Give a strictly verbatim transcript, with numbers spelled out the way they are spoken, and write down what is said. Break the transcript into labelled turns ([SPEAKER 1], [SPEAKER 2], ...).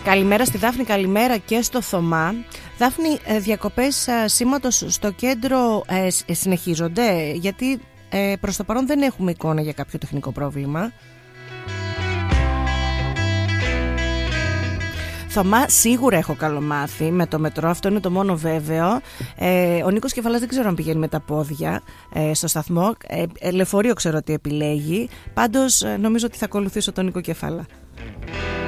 [SPEAKER 1] Καλημέρα στη Δάφνη, καλημέρα και στο Θωμά. Δάφνη, ε, διακοπές ε, σήματος στο κέντρο ε, ε, συνεχίζονται, γιατί ε, προς το παρόν δεν έχουμε εικόνα για κάποιο τεχνικό πρόβλημα. Θωμά, σίγουρα έχω καλομάθει με το μετρό, αυτό είναι το μόνο βέβαιο. Ε, ο Νίκος Κεφαλάς δεν ξέρω αν πηγαίνει με τα πόδια ε, στο σταθμό. Ε, λεωφορείο ξέρω ότι επιλέγει. Πάντως ε, νομίζω ότι θα ακολουθήσω τον Νίκο Κεφαλά.